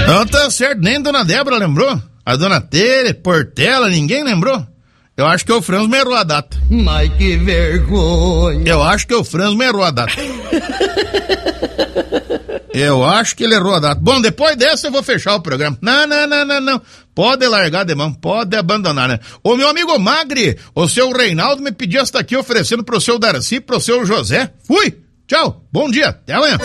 Não, tá certo, nem Dona Débora lembrou. A Dona Tere, Portela, ninguém lembrou. Eu acho que o Franz me errou a data. Mas que vergonha. Eu acho que o Franz me errou a data. Eu acho que ele errou a data. Bom, depois dessa eu vou fechar o programa. Não. Pode largar de mão, pode abandonar, né? Ô, meu amigo Magri, o seu Reinaldo me pediu esta aqui oferecendo pro seu Darcy, pro seu José. Fui! Tchau, bom dia, até amanhã.